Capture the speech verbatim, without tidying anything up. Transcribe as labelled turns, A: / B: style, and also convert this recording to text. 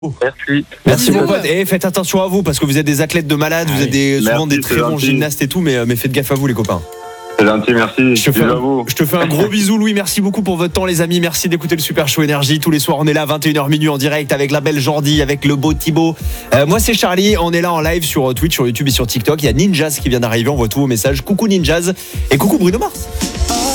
A: Merci.
B: Merci mon pote. Et faites attention à vous parce que vous êtes des athlètes de malades, vous êtes des, souvent
A: Merci,
B: des très
A: c'est
B: bons
A: gentil.
B: gymnastes et tout, mais, mais faites gaffe à vous les copains.
A: C'est gentil, merci.
B: Je te, fais
A: Bisous
B: un,
A: à vous.
B: je te fais un gros bisou Louis, merci beaucoup pour votre temps les amis, merci d'écouter le Super Show Énergie. Tous les soirs on est là, vingt et une heures minuit en direct avec la belle Jordi, avec le beau Thibaut. Euh, moi c'est Charlie, on est là en live sur Twitch, sur YouTube et sur TikTok. Il y a Ninjas qui vient d'arriver, on voit tous vos messages. Coucou Ninjas et coucou Bruno Mars.